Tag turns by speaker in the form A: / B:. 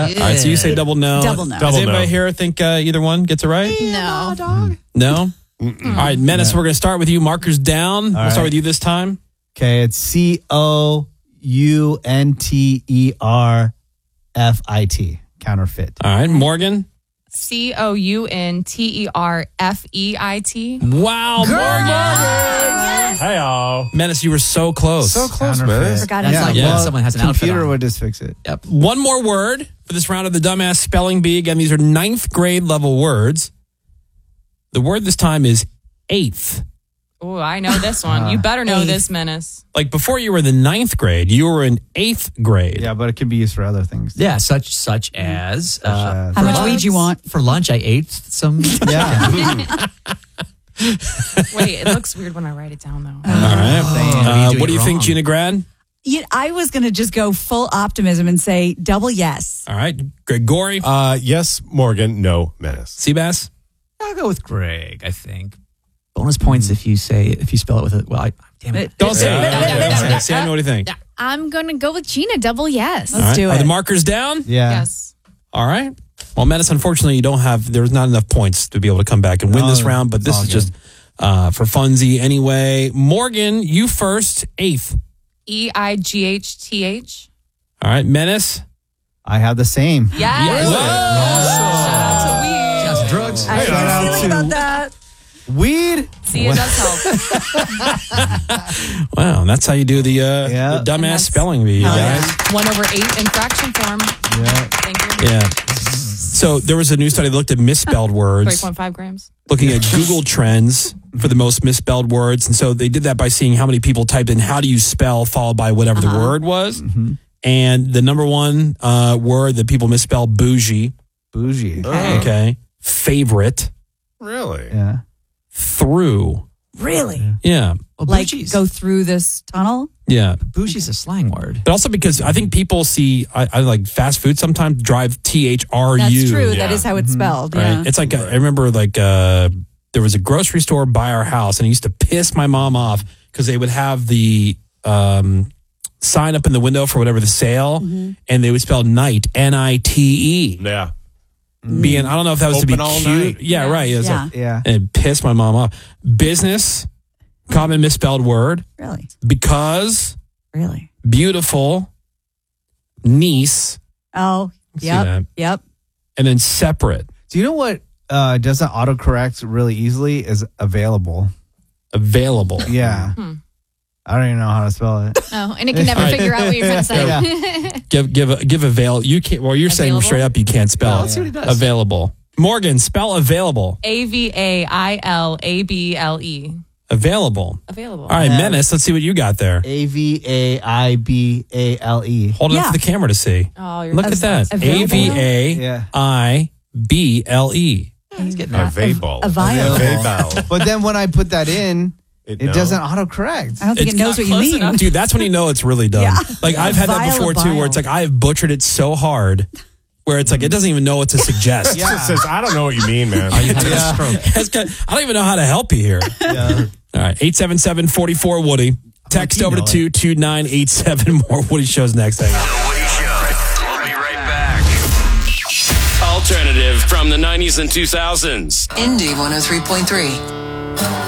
A: All right, so you say double no.
B: Double no.
A: Does anybody
C: no.
A: here think either one gets it right?
B: No.
A: No? All right, Menace, we're going to start with you. Markers down. We'll start
D: right.
A: with you this time.
D: Okay, it's COUNTERFIT. Counterfeit.
A: All right, Morgan.
E: COUNTERFEIT.
A: Wow, Morgan.
C: Hey, y'all.
A: Menace, you were so close.
C: So close,
D: Counterfeit.
C: man.
B: Forgot
F: That's
B: about
F: like
B: that.
F: when someone has an outfit
D: Computer
F: on.
D: would just fix it.
F: Yep.
A: One more word for this round of the Dumbass Spelling Bee. Again, these are 9th grade level words. The word this time is eighth.
E: Oh, I know this one. You better know this, Menace.
A: Like before you were in the 9th grade, you were in 8th grade.
D: Yeah, but it can be used for other things.
F: Yeah, such as.
D: as-
B: How much weed you want?
F: For lunch, I ate some.
D: Yeah.
E: Wait, it looks weird when I write it down, though.
A: All right.
F: you
A: What do you
F: doing
A: think,
F: wrong?
A: Gina Grad?
B: I was going to just go full optimism and say double yes.
A: All right. Gregory?
C: Yes, Morgan. No, Menace.
A: Seabass?
F: I'll go with Greg, I think. Bonus points if you spell it with a. Well, damn it.
A: Don't say it. Samuel, what do you think?
G: I'm going to go with Gina. Double yes.
A: All right.
B: do
A: Are
B: it.
A: the markers down?
D: Yeah.
E: Yes.
A: All right. Well, Menace, unfortunately, there's not enough points to be able to come back and win this round, but this
D: all
A: is just for funsies anyway. Morgan, you first, 8th.
E: EIGHTH.
A: All right. Menace?
D: I have the same.
E: Yes. Shout out to weed.
F: That's drugs.
B: I was feeling about that.
D: Weed?
E: See, it does help.
A: Wow, that's how you do the dumbass
E: that's-
A: spelling bee, you guys.
E: 1/8 in fraction form.
D: Yeah.
E: Thank you.
A: Yeah. So there was a new study that looked at misspelled words,
E: 3.5 grams.
A: looking at Google Trends for the most misspelled words. And so they did that by seeing how many people typed in how do you spell followed by whatever the word was. And the number one word that people misspelled, bougie.
D: Bougie.
A: Okay. Favorite.
C: Really?
D: Yeah.
A: Through.
B: Really?
A: Yeah.
F: Well,
B: Like
F: bougie's,
B: go through this tunnel?
A: Yeah.
F: bougie's a slang word.
A: But also because I think people see, I like fast food sometimes drive THRU.
B: That's true.
C: Yeah.
B: That is how it's spelled.
A: Right.
B: Yeah.
A: It's like, I remember there was a grocery store by our house and it used to piss my mom off because they would have the sign up in the window for whatever the sale and they would spell night, NITE.
C: Yeah.
A: Being, I don't know if that was to be
C: Open all
A: cute.
C: night.
A: Yeah, right. It was
B: Yeah.
A: like-
D: Yeah.
A: and it pissed my mom off. Business, common misspelled word.
B: Really?
A: Because,
B: Really?
A: beautiful, niece,
B: Oh,
A: See that.
B: yep. Yep.
A: and then separate.
D: Do you know what doesn't autocorrect really easily is available?
A: Available.
D: Yeah. I don't even know how to spell it.
G: Oh, and it can never
A: All right.
G: figure out what you're trying to say.
D: Yeah.
A: Give avail. You can't. Well, you're saying
E: Available?
A: straight up you can't spell.
F: Let's see what he does.
A: Available. Morgan, spell available.
E: AVAILABLE.
A: Available.
E: Available.
A: All right, Menace. Let's see what you got there.
D: AVAIBALE.
A: Hold it up
B: Yeah.
A: for the camera to see.
E: Oh, you're
A: Look at that.
B: Available.
A: AVAIBLE.
F: He's getting
C: A
F: there.
C: Vayball.
B: A vial.
C: Vayball.
D: But then when I put that in, it
C: knows.
D: doesn't autocorrect.
B: I don't think
A: It's
B: it knows
A: not
B: what you
E: close
B: mean.
E: enough.
A: Dude, that's when you know it's really dumb.
B: Yeah.
A: Like I've had that
B: Vial
A: before
B: of
A: too, where it's
B: bile.
A: like I have butchered it so hard, where it's like it doesn't even know what to suggest.
C: It says, I don't know what you mean, man.
F: You had a stroke.
A: I don't even know how to help you here.
D: Yeah.
A: All right, 877-44-WOODY. Text over to 22987. More Woody Shows next. Hang on.
H: The Woody Show. We'll be right back. Alternative from the 90s and 2000s.
I: Indy 103.3.